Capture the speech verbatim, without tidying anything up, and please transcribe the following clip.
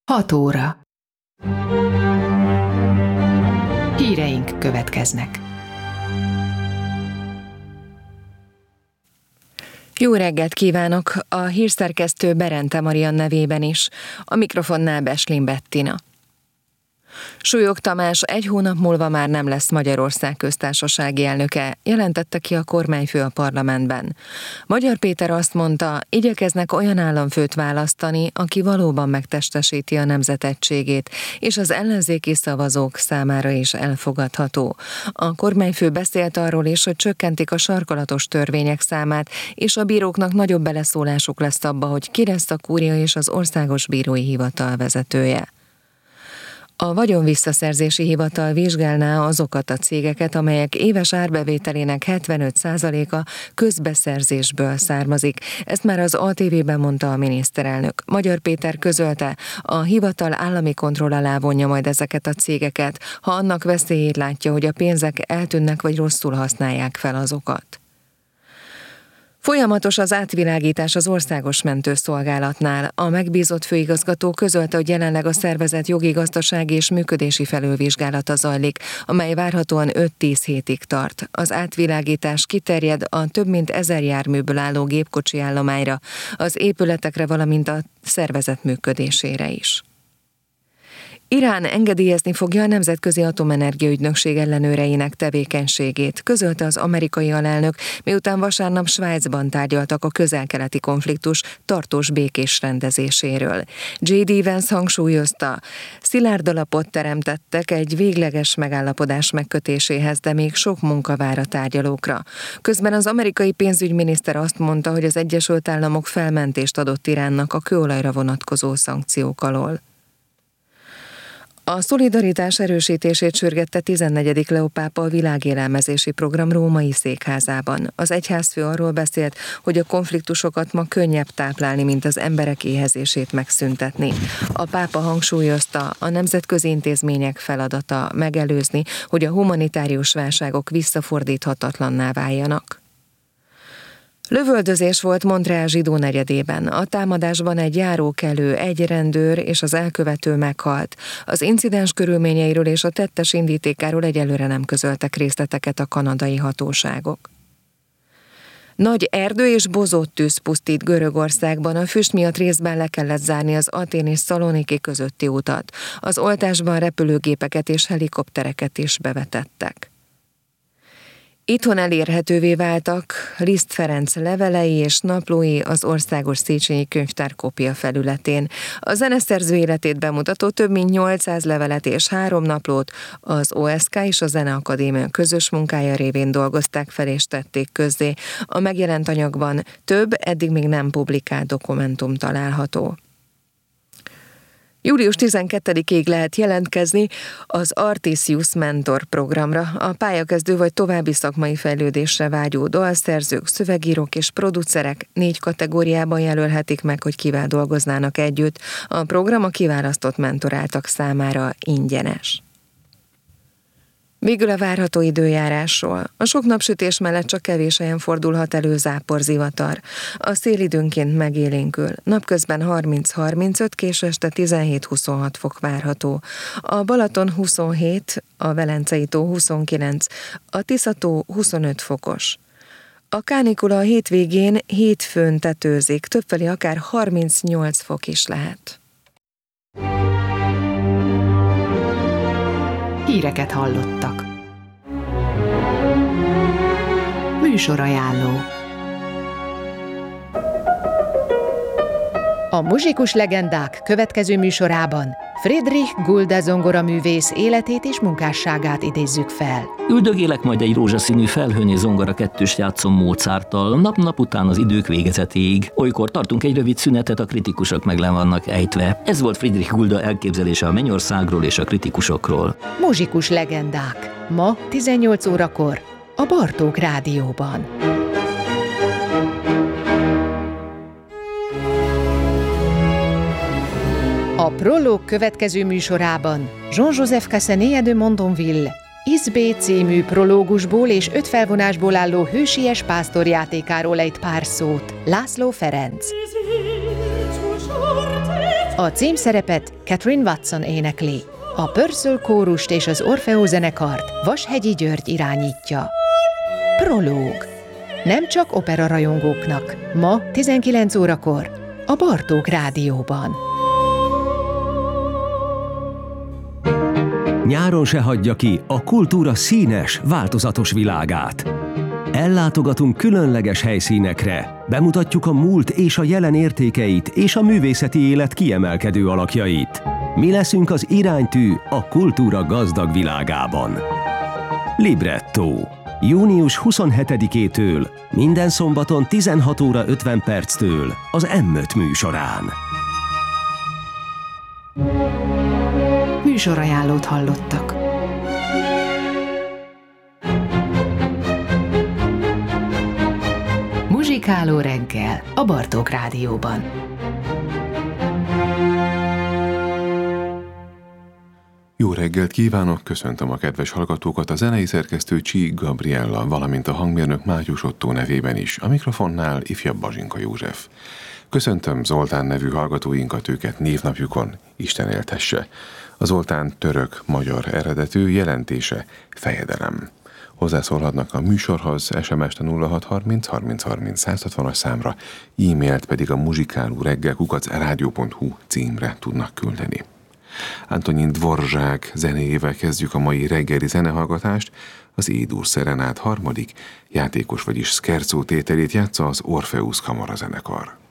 hat óra. Híreink következnek. Jó reggelt kívánok! A hírszerkesztő Berente Marian nevében is, a mikrofonnál Beslin Bettina. Súlyog Tamás egy hónap múlva már nem lesz Magyarország köztársasági elnöke, jelentette ki a kormányfő a parlamentben. Magyar Péter azt mondta, igyekeznek olyan államfőt választani, aki valóban megtestesíti a nemzet egységét, és az ellenzéki szavazók számára is elfogadható. A kormányfő beszélt arról is, hogy csökkentik a sarkalatos törvények számát, és a bíróknak nagyobb beleszólásuk lesz abba, hogy ki lesz a kúria és az országos bírói hivatal vezetője. A vagyonvisszaszerzési hivatal vizsgálná azokat a cégeket, amelyek éves árbevételének hetvenöt százaléka közbeszerzésből származik. Ezt már az á té vében mondta a miniszterelnök. Magyar Péter közölte, a hivatal állami kontroll alá vonja majd ezeket a cégeket, ha annak veszélyét látja, hogy a pénzek eltűnnek vagy rosszul használják fel azokat. Folyamatos az átvilágítás az Országos Mentőszolgálatnál. A megbízott főigazgató közölte, hogy jelenleg a szervezet jogi, gazdasági és működési felülvizsgálata zajlik, amely várhatóan öt-tíz hétig tart. Az átvilágítás kiterjed a több mint ezer járműből álló gépkocsi állományra, az épületekre, valamint a szervezet működésére is. Irán engedélyezni fogja a Nemzetközi Atomenergia Ügynökség ellenőreinek tevékenységét, közölte az amerikai alelnök, miután vasárnap Svájcban tárgyaltak a közel-keleti konfliktus tartós békés rendezéséről. jé dé Vance hangsúlyozta, szilárd alapot teremtettek egy végleges megállapodás megkötéséhez, de még sok munka vár a tárgyalókra. Közben az amerikai pénzügyminiszter azt mondta, hogy az Egyesült Államok felmentést adott Iránnak a kőolajra vonatkozó szankciók alól. A szolidaritás erősítését sürgette tizennegyedik Leó pápa a világélelmezési program római székházában. Az egyházfő arról beszélt, hogy a konfliktusokat ma könnyebb táplálni, mint az emberek éhezését megszüntetni. A pápa hangsúlyozta, a nemzetközi intézmények feladata megelőzni, hogy a humanitárius válságok visszafordíthatatlanná váljanak. Lövöldözés volt Montreal zsidó negyedében. A támadásban egy járókelő, egy rendőr és az elkövető meghalt. Az incidens körülményeiről és a tettes indítékáról egyelőre nem közöltek részleteket a kanadai hatóságok. Nagy erdő és bozott tűz pusztít Görögországban, a füst miatt részben le kellett zárni az Atén és Szaloniki közötti utat. Az oltásban repülőgépeket és helikoptereket is bevetettek. Itthon elérhetővé váltak Liszt Ferenc levelei és naplói az Országos Széchenyi Könyvtár kopia felületén. A zeneszerző életét bemutató több mint nyolcszáz levelet és három naplót az o es ká és a Zeneakadémia közös munkája révén dolgozták fel és tették közzé. A megjelent anyagban több, eddig még nem publikált dokumentum található. július tizenkettedikéig lehet jelentkezni az Artisius Mentor programra. A pályakezdő vagy további szakmai fejlődésre vágyó dalszerzők, szövegírók és producerek négy kategóriában jelölhetik meg, hogy kivel dolgoznának együtt. A program a kiválasztott mentoráltak számára ingyenes. Végül a várható időjárásról. A sok napsütés mellett csak kevés helyen fordulhat elő záporzivatar. A szél időnként megélénkül. Napközben harminc-harmincöt, késő este tizenhét-huszonhat fok várható. A Balaton huszonhét, a Velencei tó huszonkilenc, a Tisza-tó huszonöt fokos. A kánikula a hétvégén hétfőn tetőzik, többfelé akár harmincnyolc fok is lehet. Híreket hallottak. Műsorajánló. A Muzsikus legendák következő műsorában Friedrich Gulde zongoraművész életét és munkásságát idézzük fel. Üldögélek majd egy rózsaszínű felhőn és zongora kettőst játszom Mozarttal, nap-nap után az idők végezetéig. Olykor tartunk egy rövid szünetet, a kritikusok meg le vannak ejtve. Ez volt Friedrich Gulde elképzelése a mennyországról és a kritikusokról. Muzsikus legendák. Ma tizennyolc órakor a Bartók Rádióban. A Prológ következő műsorában Jean-Joseph Cassanet de Mondonville Izbé című prológusból és öt felvonásból álló hősies pásztorjátékáról egy pár szót. László Ferenc. A címszerepet Catherine Watson énekli. A Purcell kórust és az Orfeó zenekart Vashegyi György irányítja. Prológ. Nem csak opera rajongóknak. Ma tizenkilenc órakor a Bartók Rádióban. Nyáron se hagyja ki a kultúra színes, változatos világát. Ellátogatunk különleges helyszínekre, bemutatjuk a múlt és a jelen értékeit és a művészeti élet kiemelkedő alakjait. Mi leszünk az iránytű a kultúra gazdag világában. Libretto. június huszonhetedikétől, minden szombaton tizenhat óra ötven perctől az em öt műsorán. Műsorajánlót hallottak. Muzsikáló reggel a Bartók Rádióban. Jó reggelt kívánok, köszöntöm a kedves hallgatókat, a zenei szerkesztő Csík Gabriella, valamint a hangmérnök Mátyus Ottó nevében is, a mikrofonnál ifjabb Bazsinka József. Köszöntöm Zoltán nevű hallgatóinkat, őket névnapjukon, Isten éltesse. A Zoltán török-magyar eredetű, jelentése fejedelem. Hozzászólhatnak a műsorhoz es em es-t a nulla hat harminc harminc harminc száz hatvanas számra, e-mailt pedig a muzsikáló reggel kukac rádió pont hu címre tudnak küldeni. Antonin Dvorzsák zenéjével kezdjük a mai reggeli zenehallgatást. Az Édur Szerenát harmadik játékos, vagyis scherzo tételét játsza az Orpheus kamarazenekar.